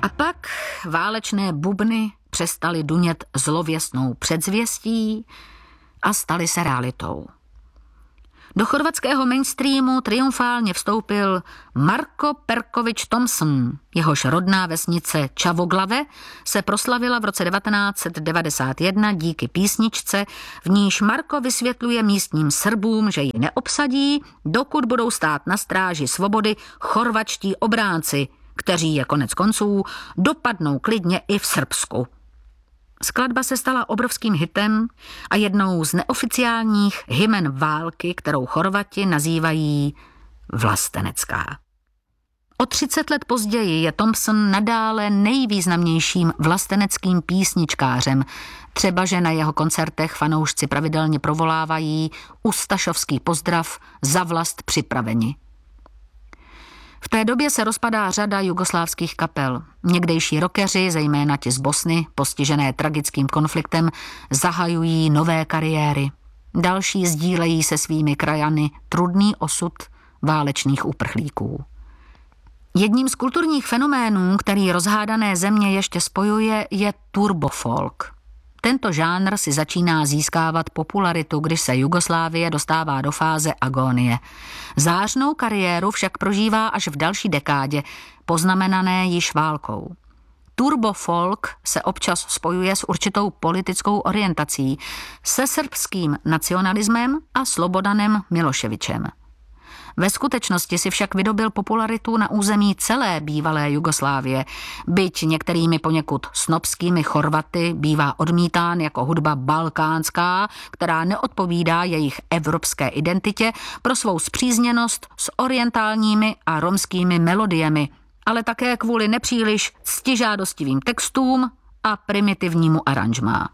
A pak válečné bubny přestaly dunět zlověstnou předzvěstí a staly se realitou. Do chorvatského mainstreamu triumfálně vstoupil Marko Perković Thompson. Jehož rodná vesnice Čavoglave se proslavila v roce 1991 díky písničce, v níž Marko vysvětluje místním Srbům, že ji neobsadí, dokud budou stát na stráži svobody chorvatští obránci, kteří je konec konců dopadnou klidně i v Srbsku. Skladba se stala obrovským hitem a jednou z neoficiálních hymen války, kterou Chorvati nazývají vlastenecká. O 30 let později je Thompson nadále nejvýznamnějším vlasteneckým písničkářem, třeba že na jeho koncertech fanoušci pravidelně provolávají ustašovský pozdrav Za vlast připraveni. V té době se rozpadá řada jugoslávských kapel. Někdejší rockeři, zejména ti z Bosny, postižené tragickým konfliktem, zahajují nové kariéry. Další sdílejí se svými krajany trudný osud válečných uprchlíků. Jedním z kulturních fenoménů, který rozhádané země ještě spojuje, je turbofolk. Tento žánr si začíná získávat popularitu, když se Jugoslávie dostává do fáze agónie. Zářnou kariéru však prožívá až v další dekádě, poznamenané již válkou. Turbofolk se občas spojuje s určitou politickou orientací, se srbským nacionalismem a Slobodanem Miloševičem. Ve skutečnosti si však vydobyl popularitu na území celé bývalé Jugoslávie, byť některými poněkud snobskými Chorvaty bývá odmítán jako hudba balkánská, která neodpovídá jejich evropské identitě pro svou spřízněnost s orientálními a romskými melodiemi, ale také kvůli nepříliš ctižádostivým textům a primitivnímu aranžmá.